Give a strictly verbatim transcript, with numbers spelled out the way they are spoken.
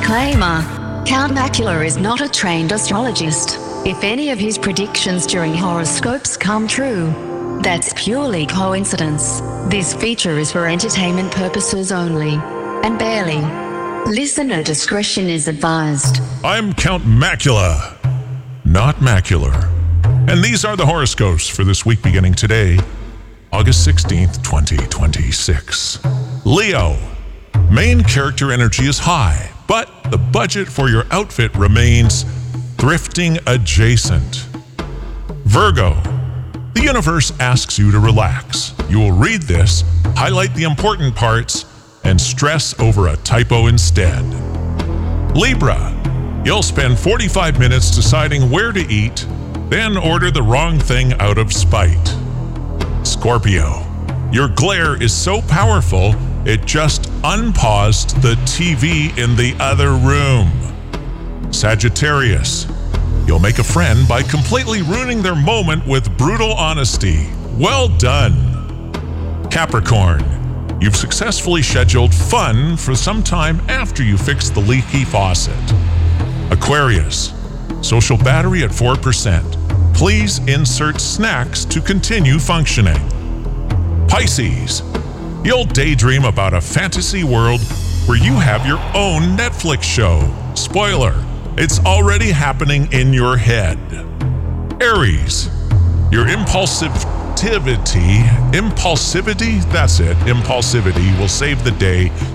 Disclaimer: Count Macula is not a trained astrologist. If any of his predictions during horoscopes come true, that's purely coincidence. This feature is for entertainment purposes only, and barely. Listener discretion is advised. I'm Count Macula, not macular. And these are the horoscopes for this week beginning today, August sixteenth, twenty twenty-six. Leo, main character energy is high, but the budget for your outfit remains thrifting adjacent. Virgo, the universe asks you to relax. You will read this, highlight the important parts, and stress over a typo instead. Libra, you'll spend forty-five minutes deciding where to eat, then order the wrong thing out of spite. Scorpio, your glare is so powerful, it just unpaused the T V in the other room. Sagittarius, you'll make a friend by completely ruining their moment with brutal honesty. Well done. Capricorn, you've successfully scheduled fun for some time after you fix the leaky faucet. Aquarius, social battery at four percent. Please insert snacks to continue functioning. Pisces, you'll daydream about a fantasy world where you have your own Netflix show. Spoiler, it's already happening in your head. Aries, your impulsivity, impulsivity, that's it, impulsivity will save the day